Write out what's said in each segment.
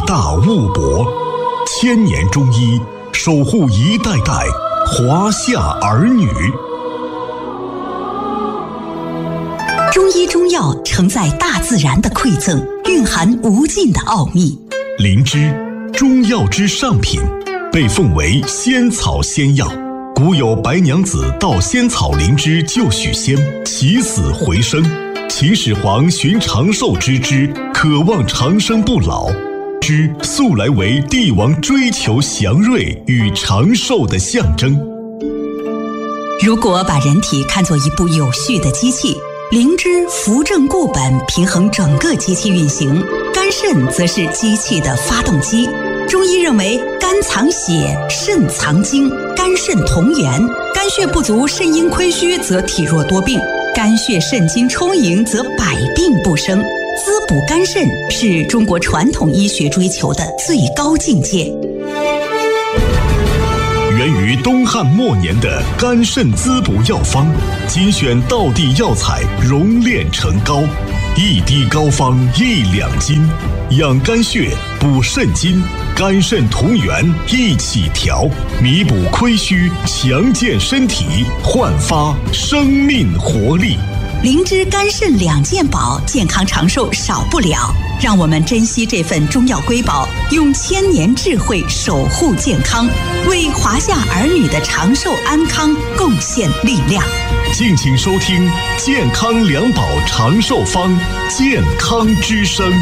大物博，千年中医守护一代代华夏儿女。 中医中药承载大自然的馈赠，蕴含无尽的奥秘。 灵芝，中药之上品，被奉为仙草仙药。古有白娘子盗仙草灵芝救许仙，起死回生。秦始皇寻长寿之枝，渴望长生不老。芝素来为帝王追求祥瑞与长寿的象征。 如果把人体看作一部有序的机器，灵芝扶正固本，平衡整个机器运行；肝肾则是机器的发动机。中医认为，肝藏血，肾藏精，肝肾同源。肝血不足、肾阴亏虚，则体弱多病；肝血肾精充盈，则百病不生。滋补肝肾是中国传统医学追求的最高境界。 源于东汉末年的肝肾滋补药方，精选道地药材熔炼成膏，一滴膏方1两金，养肝血，补肾精，肝肾同源一起调，弥补亏虚，强健身体，焕发生命活力。 灵芝肝肾两件宝，健康长寿少不了。让我们珍惜这份中药瑰宝，用千年智慧守护健康，为华夏儿女的长寿安康贡献力量。 敬请收听健康两宝长寿方，健康之声。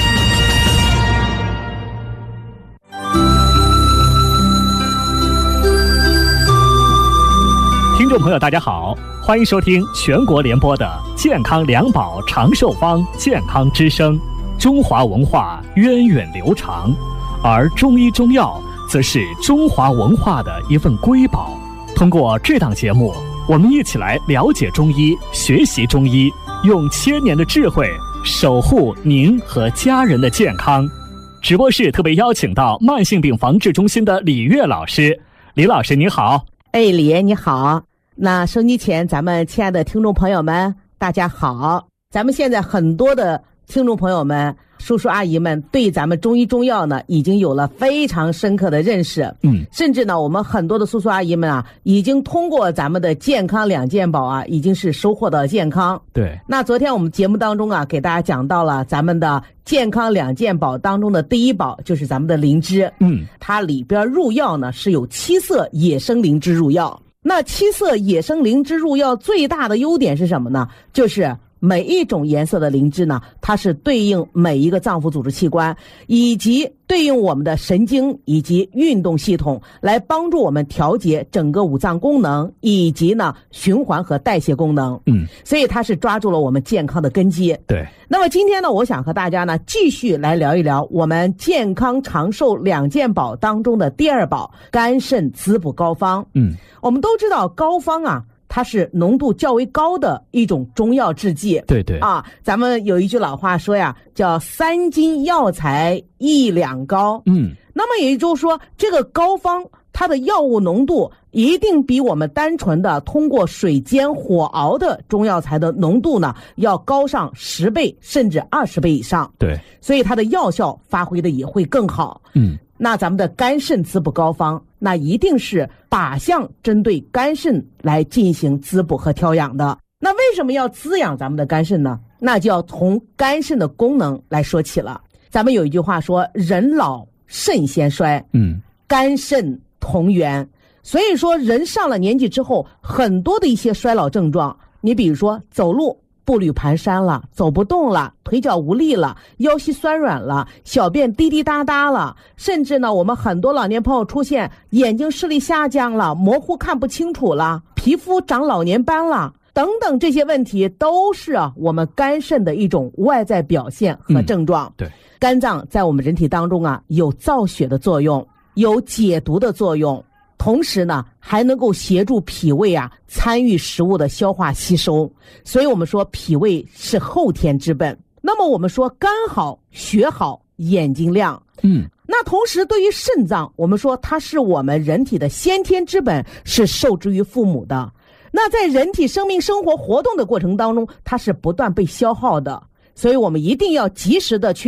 听众朋友大家好，欢迎收听全国联播的健康两宝长寿方，健康之声。中华文化源远流长，而中医中药则是中华文化的一份瑰宝。通过这档节目，我们一起来了解中医，学习中医，用千年的智慧守护您和家人的健康。直播室特别邀请到慢性病防治中心的李月老师。李老师你好。 李爷你好。那收机前咱们亲爱的听众朋友们大家好。咱们现在很多的听众朋友们、叔叔阿姨们对咱们中医中药呢已经有了非常深刻的认识。甚至呢我们很多的叔叔阿姨们啊，已经通过咱们的健康两件宝啊，已经是收获到健康。 对。那昨天我们节目当中啊，给大家讲到了咱们的健康两件宝当中的第一宝，就是咱们的灵芝。它里边入药呢是有7色野生灵芝入药。那7色野生灵芝入药最大的优点是什么呢？就是每一种颜色的灵芝呢，它是对应每一个脏腑组织器官，以及对应我们的神经以及运动系统，来帮助我们调节整个五脏功能，以及呢循环和代谢功能。所以它是抓住了我们健康的根基。 对。 那么今天呢，我想和大家呢继续来聊一聊我们健康长寿两件宝当中的第二宝——肝肾滋补膏方。我们都知道膏方啊，它是浓度较为高的一种中药制剂。 对对啊，咱们有一句老话说呀，叫3斤药材1两膏。那么也就是说，这个膏方它的药物浓度一定比我们单纯的通过水煎火熬的中药材的浓度呢要高上10倍甚至20倍以上。 对。 所以它的药效发挥的也会更好。那咱们的肝肾滋补膏方，那一定是靶向针对肝肾来进行滋补和调养的。那为什么要滋养咱们的肝肾呢？那就要从肝肾的功能来说起了。咱们有一句话说，人老肾先衰，肝肾同源。所以说人上了年纪之后，很多的一些衰老症状，你比如说走路步履蹒跚了，走不动了，腿脚无力了，腰膝酸软了，小便滴滴答答了，甚至呢我们很多老年朋友出现眼睛视力下降了，模糊看不清楚了，皮肤长老年斑了等等，这些问题都是我们肝肾的一种外在表现和症状。 对。 肝脏在我们人体当中有造血的作用，有解毒的作用，同时呢还能够协助脾胃参与食物的消化吸收。所以我们说脾胃是后天之本。那么我们说肝好血好眼睛亮。那同时对于肾脏，我们说它是我们人体的先天之本，是受之于父母的。那在人体生命生活活动的过程当中，它是不断被消耗的，所以我们一定要及时的去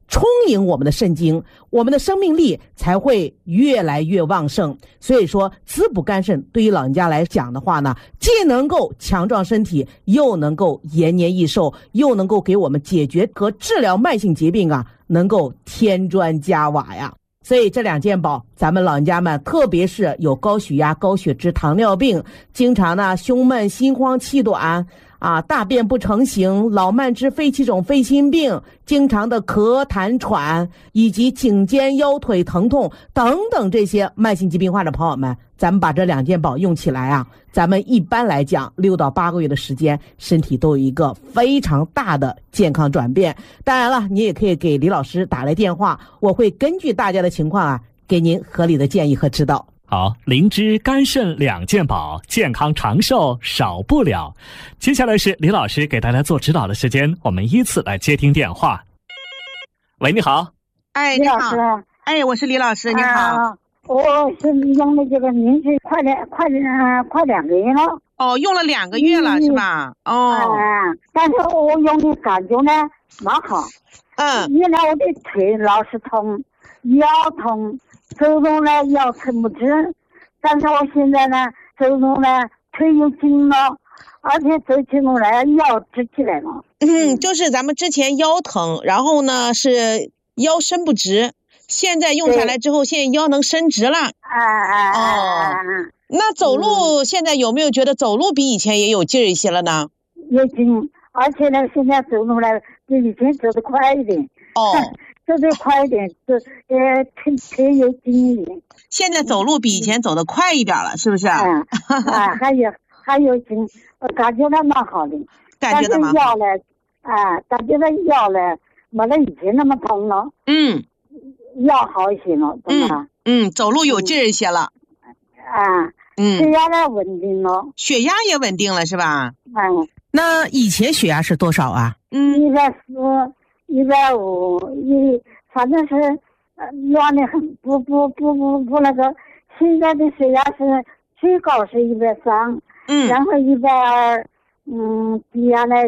充盈我们的肾精，我们的生命力才会越来越旺盛。所以说滋补肝肾对于老人家来讲的话呢，既能够强壮身体，又能够延年益寿，又能够给我们解决和治疗慢性疾病啊，能够添砖加瓦呀。所以这2件宝，咱们老人家们，特别是有高血压、高血脂、糖尿病，经常呢胸闷、心慌、气短啊，大便不成形、老慢支、肺气肿、肺心病，经常的咳痰喘，以及颈肩腰腿疼痛等等这些慢性疾病患者朋友们，咱们把这2件宝用起来啊，咱们一般来讲6到8个月的时间，身体都有一个非常大的健康转变。当然了，你也可以给李老师打来电话，我会根据大家的情况啊，给您合理的建议和指导。 好，灵芝肝肾2件宝，健康长寿少不了。接下来是李老师给大家做指导的时间，我们依次来接听电话。喂，你好。 哎，你好。哎，我是李老师，你好。我是用的这个灵芝快2个月了。哦，用了2个月了，是吧？哦。但是我用的感觉呢蛮好。原来我的腿老是痛，腰痛。走路呢腰撑不直，但是我现在呢走路呢腿又紧了，而且走起路来腰直起来了。就是咱们之前腰疼，然后呢是腰伸不直，现在用下来之后，现在腰能伸直了。那走路现在有没有觉得走路比以前也有劲儿一些了呢？有劲，而且呢现在走路呢比以前走得快一点。走得快一点，腿有劲一点。现在走路比以前走得快一点了，是不是？还有劲，我感觉到蛮好的。感觉到蛮好。腰呢，感觉到腰呢，没了以前那么疼了。腰好一些了，懂吗？走路有劲儿一些了。血压呢稳定了。血压也稳定了，是吧？ 那以前血压是多少啊 ？140。150，反正是乱的很，不那个。现在的血压是最高是130，然后120，低压呢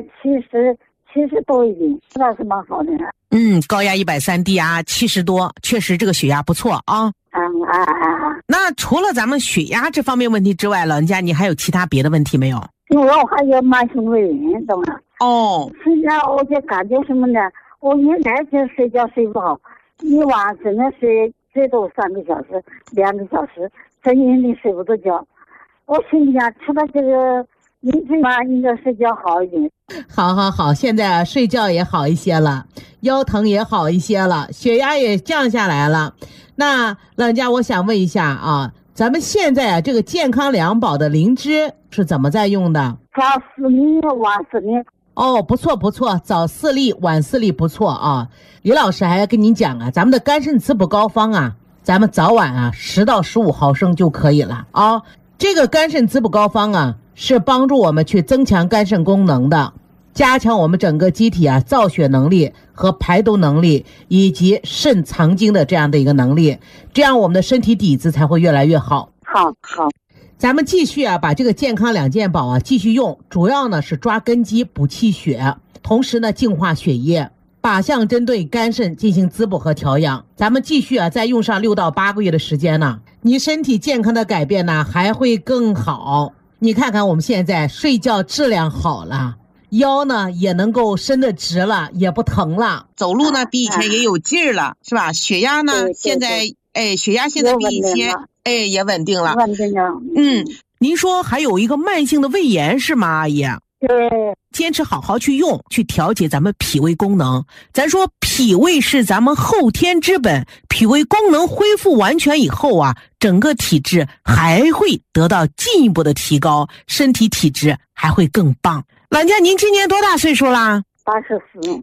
70多一点，这倒是蛮好的。 高压130，低压70多，确实这个血压不错啊。那除了咱们血压这方面问题之外，老人家你还有其他别的问题没有？ 我还有慢性胃炎，懂吗？现在我就感觉什么呢？我原来就睡觉睡不好，一晚只能睡最多3个小时、2个小时，整夜里睡不着觉。我心里吃了这个灵芝嘛，应该睡觉好一点。 好，现在睡觉也好一些了，腰疼也好一些了，血压也降下来了。那老人家，我想问一下啊，咱们现在这个健康2宝的灵芝是怎么在用的？ 早4粒，晚4粒。 不错，早4粒晚4粒，不错啊。李老师还要跟您讲啊，咱们的肝肾滋补膏方啊，咱们早晚啊10到15毫升就可以了啊。这个肝肾滋补膏方啊，是帮助我们去增强肝肾功能的，加强我们整个机体啊造血能力和排毒能力，以及肾藏精的这样的一个能力，这样我们的身体底子才会越来越好。 好。 咱们继续啊，把这个健康2件宝啊继续用，主要呢是抓根基、补气血，同时呢净化血液，靶向针对肝肾进行滋补和调养。咱们继续啊，再用上6到8个月的时间呢，你身体健康的改变呢还会更好。你看看我们现在睡觉质量好了，腰呢也能够伸得直了，也不疼了， 走路呢比以前也有劲儿了，是吧？血压呢现在血压现在比以前也稳定了。 您说还有一个慢性的胃炎是吗，阿姨？ 对， 坚持好好去用，去调节咱们脾胃功能。咱说脾胃是咱们后天之本，脾胃功能恢复完全以后啊，整个体质还会得到进一步的提高，身体体质还会更棒。老人家，您今年多大岁数啦 ？84。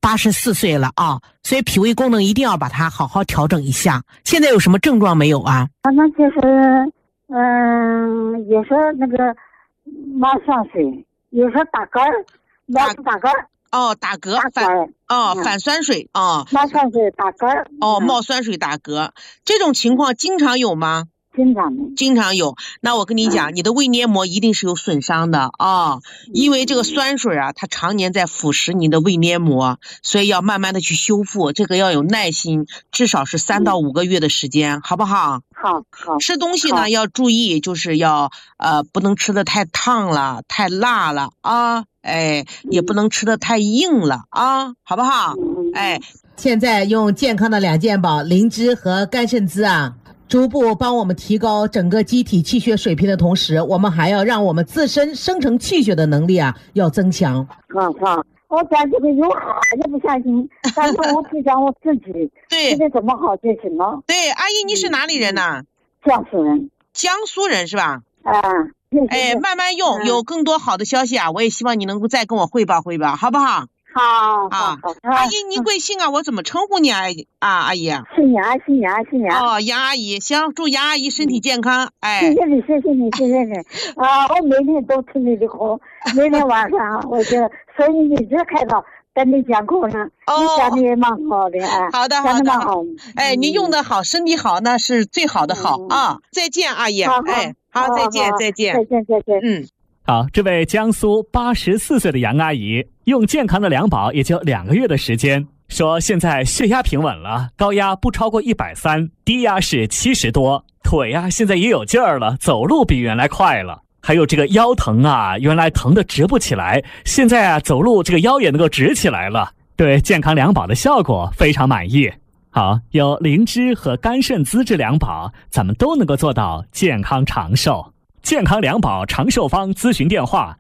84岁了啊，所以脾胃功能一定要把它好好调整一下。现在有什么症状没有啊？ 反正就是有时候那个冒酸水，有时候打嗝，老是打嗝。 打嗝，反酸水冒酸水打嗝。冒酸水打嗝，这种情况经常有吗？ 经常有。那我跟你讲，你的胃黏膜一定是有损伤的啊，因为这个酸水啊，它常年在腐蚀你的胃黏膜，所以要慢慢的去修复，这个要有耐心，至少是3到5个月的时间，好不好？好。吃东西呢要注意，就是要不能吃的太烫了、太辣了啊，也不能吃的太硬了啊，好不好？ 现在用健康的2件宝灵芝和肝肾滋啊，逐步帮我们提高整个机体气血水平的同时，我们还要让我们自身生成气血的能力啊要增强。 好。我讲这个有好也不相信，但是我只讲我自己，对，自己怎么好就行了。对，阿姨，你是哪里人呢？江苏人。江苏人是吧？慢慢用，有更多好的消息啊，我也希望你能够再跟我汇报汇报，好不好？好。阿姨，您贵姓啊？我怎么称呼你啊？阿姨。姓杨。哦，杨阿姨，行，祝杨阿姨身体健康。谢谢你。我每天都听你的课，每天晚上我就声音一直开到等你讲课呢。你讲的也蛮好的。好的。讲的蛮好。你用的好，身体好，那是最好的好啊！再见，阿姨。好，再见。再见。 好，这位江苏84岁的杨阿姨用健康的2宝也就2个月的时间，说现在血压平稳了，高压不超过130，低压是70多，腿啊现在也有劲儿了，走路比原来快了。还有这个腰疼啊，原来疼得直不起来，现在啊走路这个腰也能够直起来了，对健康2宝的效果非常满意。好，有灵芝和肝肾滋这2宝，咱们都能够做到健康长寿。健康2宝长寿方咨询电话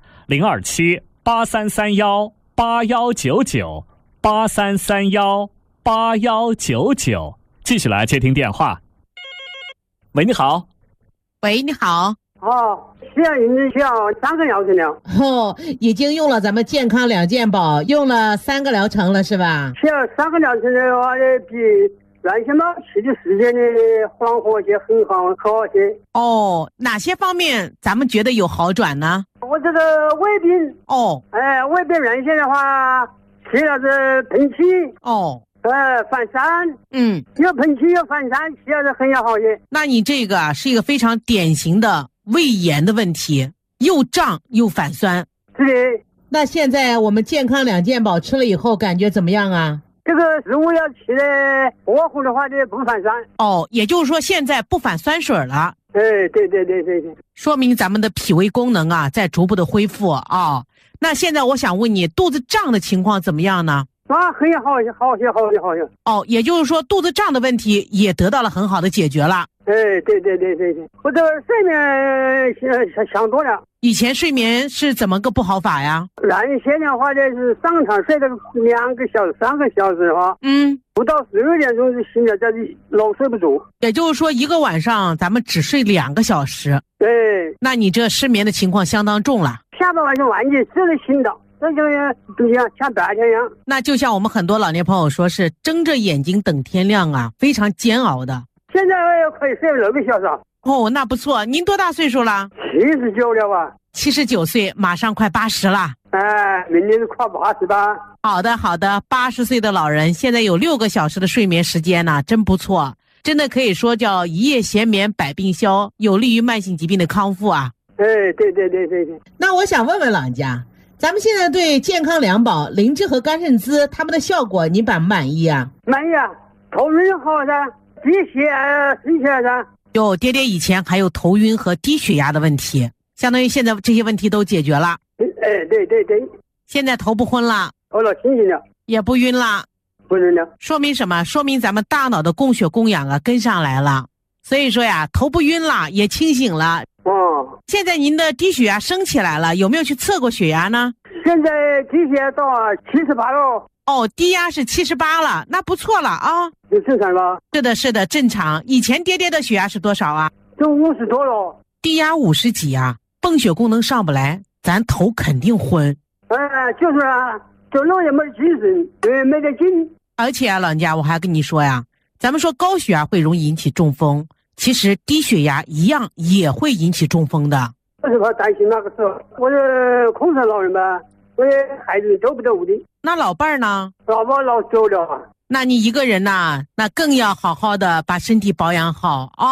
：027-8331-8199，8331-8199。继续来接听电话。喂，你好。 喂，你好。 需要3个疗程了。 已经用了咱们健康2件宝，用了3个疗程了是吧？ 需要3个疗程的话，比原先去的时间的缓和些，很好些。 哪些方面咱们觉得有好转呢？ 我这个胃病。胃病原先的话，去了是喷气。反酸。有喷气有反酸，去了是很要好些。 那你这个是一个非常典型的胃炎的问题，又胀又反酸。 对。 那现在我们健康2件宝吃了以后感觉怎么样啊？ 这个食物要吃的火候的话就不反酸。 也就是说现在不反酸水了。 对， 说明咱们的脾胃功能啊在逐步的恢复啊。那现在我想问你，肚子胀的情况怎么样呢？ 很好些。 也就是说肚子胀的问题也得到了很好的解决了。 对，我这个睡眠想多了。 以前睡眠是怎么个不好法呀？ 原先的话就是上床睡了2个小时3个小时的话，不到12点钟就醒了，这里老睡不着。 也就是说一个晚上咱们只睡2个小时。 对。 那你这失眠的情况相当重了。 下半晚就完全睡得醒的，这就像白天一样。 那就像我们很多老年朋友说，是睁着眼睛等天亮啊，非常煎熬的。 现在可以睡6个小时。 那不错。您多大岁数了 ？79了吧。 79岁，马上快80了。 明年是快80吧。 好的，80岁的老人现在有6个小时的睡眠时间呢，真不错，真的可以说叫一夜闲眠百病消，有利于慢性疾病的康复啊。 对。 那我想问问老人家，咱们现在对健康2宝灵芝和肝肾滋他们的效果你满不满意啊？ 满意啊，头晕好噻，低血压升起来噻。 爹爹以前还有头晕和低血压的问题，相当于现在这些问题都解决了。 对。 现在头不昏了， 头脑清醒了， 也不晕了。 不晕了。 说明什么？说明咱们大脑的供血供氧啊跟上来了。所以说呀，头不晕了，也清醒了。现在您的低血压升起来了，有没有去测过血压呢？ 现在低血压到78了。 低压是78了，那不错了啊。 正常吗？ 是的，正常。以前爹爹的血压是多少啊？ 都50多了。 低压50几啊，泵血功能上不来，咱头肯定昏。 就是啊，走路也没精神，没得劲。 而且啊，老人家，我还跟你说呀，咱们说高血压会容易引起中风，其实低血压一样也会引起中风的。 为什么担心那个时候？我是空巢老人吧，我的孩子都不得屋的。 那老伴儿呢？ 老伴老走了。 那你一个人呐，那更要好好的把身体保养好啊。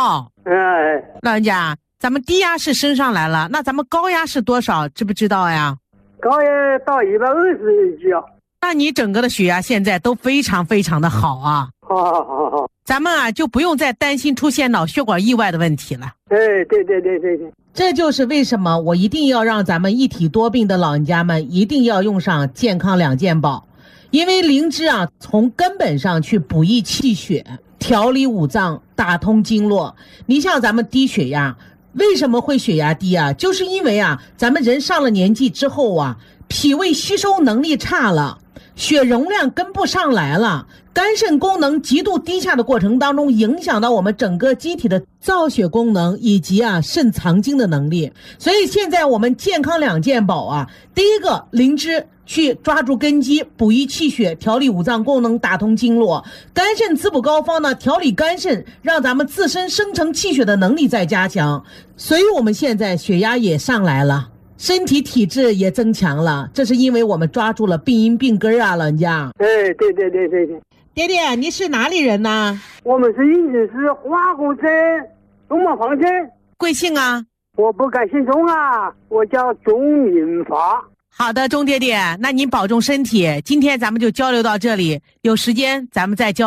老人家，咱们低压是升上来了，那咱们高压是多少？知不知道呀？ 高压到120级啊。 那你整个的血压现在都非常非常的好啊。 好。 咱们啊就不用再担心出现脑血管意外的问题了。 对。 这就是为什么我一定要让咱们一体多病的老人家们一定要用上健康两件宝，因为灵芝啊从根本上去补益气血，调理五脏，打通经络。你像咱们低血压，为什么会血压低啊？就是因为啊咱们人上了年纪之后啊，脾胃吸收能力差了，血容量跟不上来了，肝肾功能极度低下的过程当中，影响到我们整个机体的造血功能以及肾藏精的能力。所以现在我们健康两件宝啊，第一个灵芝去抓住根基，补益气血，调理五脏功能，打通经络；肝肾滋补膏方呢，调理肝肾，让咱们自身生成气血的能力再加强。所以我们现在血压也上来了，身体体质也增强了，这是因为我们抓住了病因病根啊，老人家。 对。 爹爹，你是哪里人呢？ 我们是应天市花果镇东毛坊镇。 贵姓啊？ 我不敢姓钟啊，我叫钟明发。 好的，钟爹爹，那您保重身体。今天咱们就交流到这里，有时间咱们再交流。